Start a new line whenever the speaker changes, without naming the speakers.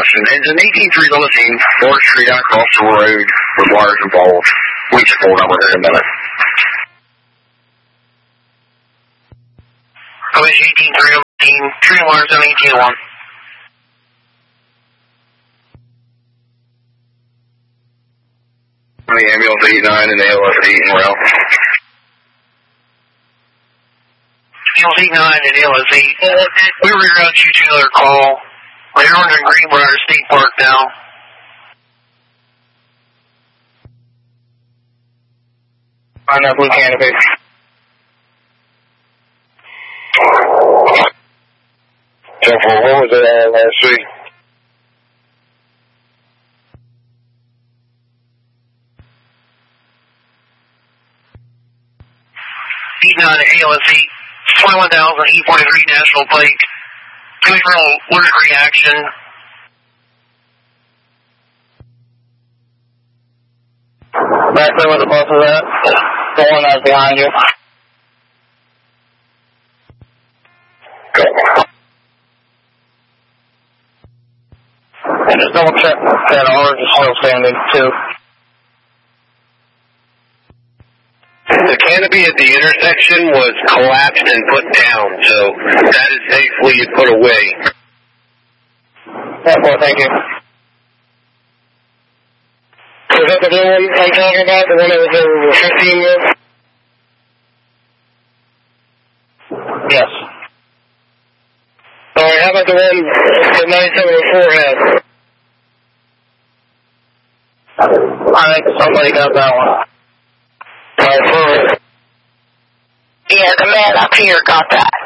construction. Engine 18-3 on the scene. 4th Street out across the road with wires involved. We just pulled over here in a minute.
Collision 18-3 on the scene. Tree wires on 18-1.
The ambulance 89 and the ALS 8 en route.
Ambulance 89 and ALS 8. We rerouted you to another call. Everyone's in Greenbrier State Park now.
On that blue canopy. So for what was it last week?
On ALS 8, 21,843 National Plate. Going for an allergic reaction.
Back there where the bus is at. The one that's behind you. Go. And just double check that orange is still standing too. The canopy at the intersection was collapsed and put down, so that is safely put away. Thank you. Is that the blue one I'm talking about? The one that was over 15 with? Yes. Alright, how about the one that 9704 had? I think somebody got that one.
Yeah, the man up here got that.